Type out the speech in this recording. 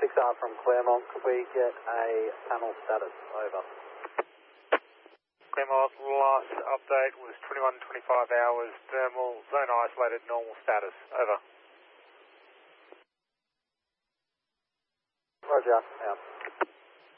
6R from Claremont, could we get a panel status? Over. Claremont, last update was 21-25 hours, thermal, zone isolated, normal status. Over. Roger, out.